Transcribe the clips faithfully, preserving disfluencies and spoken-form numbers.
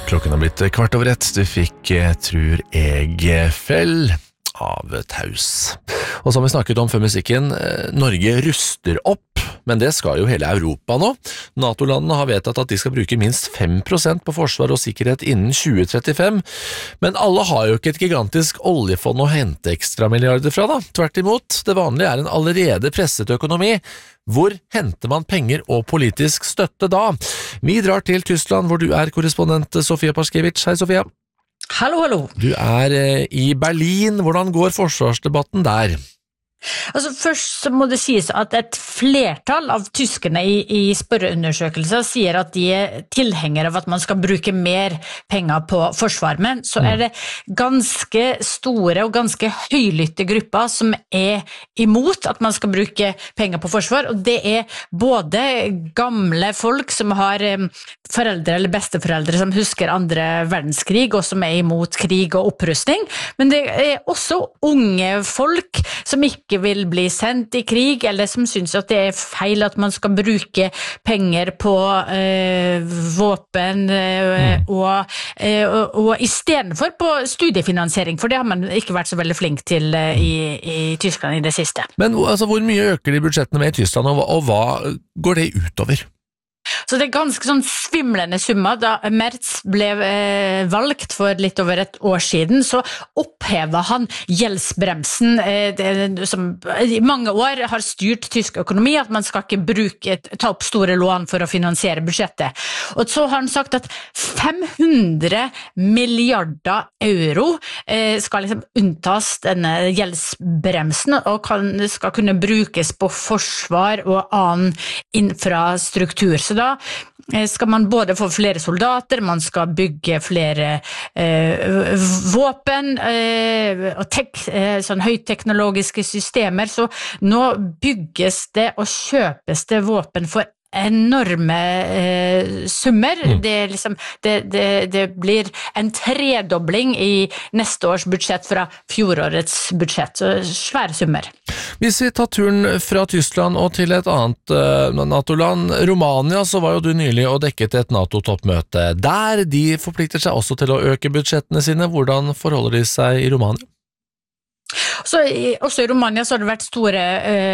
Klokken har blitt kvart over ett. Du fikk Tror jeg fell av Taus. Og som vi snakket om før musikken, Norge ruster opp, men det skal jo hele Europa nå. NATO-landene har vedtatt at de skal bruke minst fem prosent på forsvar og sikkerhet innen tjue trettifem, men alle har jo ikke et gigantisk oljefond å hente ekstra milliarder fra da. Tvert imot, det vanlige er en allerede presset økonomi. Hvor henter man penger og politisk støtte da? Vi drar til Tyskland, hvor du er korrespondent Sofia Paskevich. Hei, Sofia. Hallo, hallo. Du er i Berlin. Hvordan går forsvarsdebatten der? Altså Først så må det sies at et flertall av tyskerne i, i spørreundersøkelser sier at de er tilhengere av at man skal bruke mer penger på forsvar, men så er det ganske store og ganske høylytte grupper som er imot at man skal bruke penger på forsvar, og det er både gamle folk som har foreldre eller besteforeldre som husker andre verdenskrig og som er imot krig og opprustning, men det er også unge folk som ikke ikke vil bli sendt i krig, eller som synes at det er feil at man skal bruke penger på øh, våpen øh, mm. og, øh, og, og i stedet for på studiefinansiering, for det har man ikke vært så veldig flink til øh, i, i Tyskland i det siste. Men altså, hvor mye øker de budsjettene med i Tyskland, og, og hva går det utover? Så det er ganske sånn svimlende summer. Da Merz ble eh, valgt for litt over et år siden, så opphevet han gjeldsbremsen eh, det, som i mange år har styrt tysk økonomi, at man skal ikke bruke, ta opp store lån for å finansiere budsjettet. Og så har han sagt at fem hundre milliarder euro eh, skal liksom unntas denne gjeldsbremsen, og kan, skal kunne brukes på forsvar og annen infrastruktur. Så da skal man både få flere soldater, man skal bygge flere eh, våpen eh, og tek, eh, sånn høyteknologiske systemer, så nå bygges det og kjøpes det våpen for enorme eh, summer. Mm. Det, er liksom, det, det, det blir en tredobling i neste års budsjett fra fjorårets budsjett, så svære summer. Hvis vi tar turen fra Tyskland og til et annet uh, NATO-land, Romania, så var jo du nylig og dekket et NATO-toppmøte. Der de forplikter seg også til å øke budsjettene sine. Hvordan forholder de seg i Romania? Så, også i Romania så har det vært store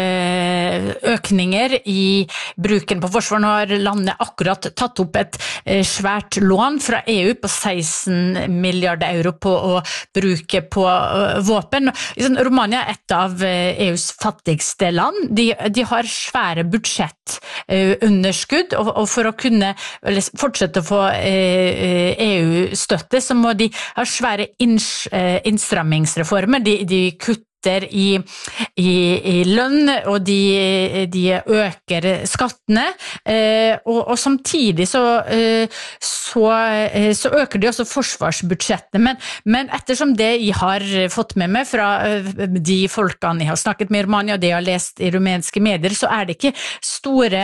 øh, økninger i bruken på forsvar. Nå har landet akkurat tatt opp et øh, svært lån fra E U på seksten milliarder euro på å bruke på øh, våpen. Romania er et av E U's fattigste land. De, de har svære budsjettunderskudd, øh, og, og for å kunne fortsette å få øh, E U-støtte, så må de ha svære inns, øh, innstrammingsreformer. De, de kutter I, i, i lønn, og de, de øker skattene, eh, og, og samtidig så, eh, så, eh, så øker de også forsvarsbudsjettene, men, men ettersom det jeg har fått med meg fra eh, de folkene jeg har snakket med i Romania, og det jeg har lest i rumenske medier, så er det ikke store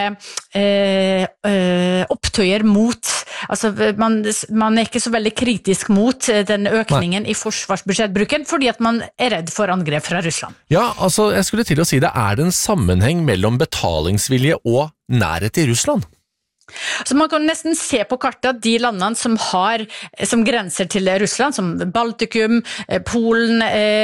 eh, eh, opptøyer mot, altså man, man er ikke så veldig kritisk mot den økningen Nei. I forsvarsbudsjettbruken, fordi at man er redd for angrep fra Russland. Ja, altså jeg skulle til å si det, er det en sammenheng mellom betalingsvilje og nærhet til Russland? Så man kan nesten se på kartet at de landene som har, som grenser til Russland, som Baltikum, Polen,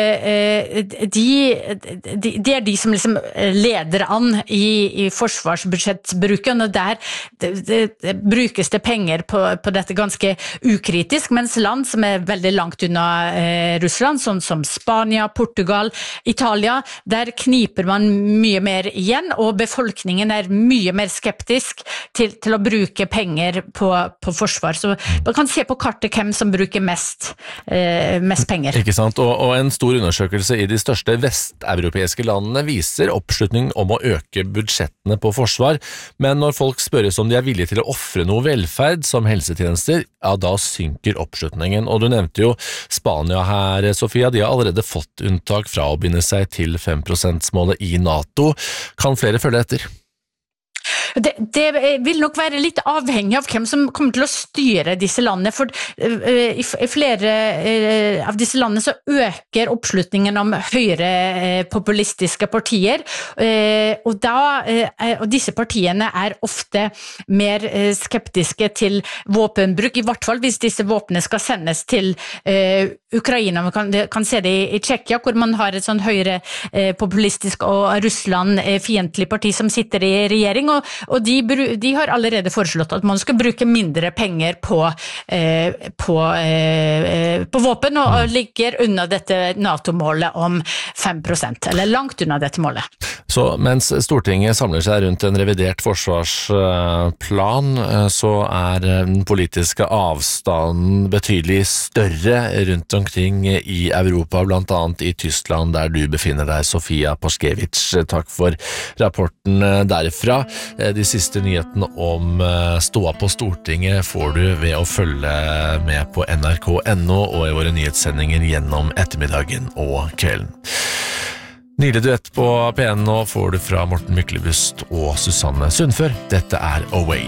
de, de, de er de som liksom leder an i, i forsvarsbudsjettbruken, og der det, det, det brukes det penger på, på dette ganske ukritisk, mens land som er veldig langt unna eh, Russland, sånn som Spania, Portugal, Italia, der kniper man mye mer igjen, og befolkningen er mye mer skeptisk til, til å bruke penger på, på forsvar. Så man kan se på kartet hvem som bruker mest, eh, mest penger. Ikke sant? Og, og en stor undersøkelse i de største vesteuropeiske landene viser oppslutning om å øke budsjettene på forsvar, men når folk spørres om de er villige til å offre noe velferd som helsetjenester, ja, da synker oppslutningen. Og du nevnte jo Spania her, Sofia, de har allerede fått unntak fra å binde seg til fem prosent-målet i NATO. Kan flere følge etter? Det, det vil nok være litt avhengig av hvem som kommer til å styre disse landene, for uh, i, i flere uh, av disse landene så øker oppslutningen om høyre uh, populistiske partier, uh, og, da, uh, og disse partiene er ofte mer uh, skeptiske til våpenbruk, i hvert fall hvis disse våpnene skal sendes til uh, Ukraina. Man kan, kan se det i, i Tsjekkia, hvor man har et sånn høyre uh, populistisk og Russland uh, fiendtlig parti som sitter i regjering, og, og de, de har allerede foreslått at man skal bruke mindre penger på, eh, på, eh, på våpen, og, og ligger unna dette NATO-målet om fem prosent, eller langt unna dette målet. Så mens Stortinget samler seg rundt en revidert forsvarsplan, så er den politiske avstanden betydelig større rundt omkring i Europa, blant annet i Tyskland, der du befinner deg, Sofia Paskevich. Takk for rapporten derfra. De siste nyhetene om ståa på Stortinget får du ved å følge med på N R K punktum N O og i våre nyhetssendinger gjennom ettermiddagen og kvelden. Nydelig duett på P N nå får du fra Morten Myklebust og Susanne Sundfør. Dette er Away.